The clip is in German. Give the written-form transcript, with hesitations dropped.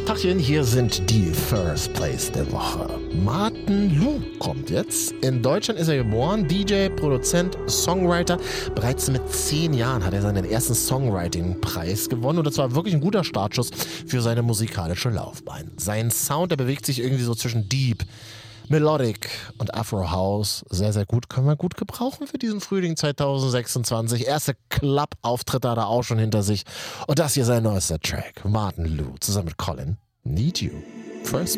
Tachchen, hier sind die First Place der Woche. Martin Lu kommt jetzt. In Deutschland ist er geboren, DJ, Produzent, Songwriter. Bereits mit 10 Jahren hat er seinen ersten Songwriting-Preis gewonnen und das war wirklich ein guter Startschuss für seine musikalische Laufbahn. Sein Sound, der bewegt sich irgendwie so zwischen Deep, Melodic und Afro House. Sehr, sehr gut. Können wir gut gebrauchen für diesen Frühling 2026. Erste Club-Auftritte hat er auch schon hinter sich. Und das hier sein neuester Track. Martin Lu zusammen mit Colin. Need You. First